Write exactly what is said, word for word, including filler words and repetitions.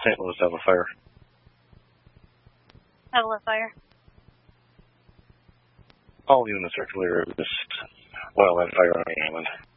Saint Louis have a fire. Have a fire. All units are clear of this wildland fire on the island.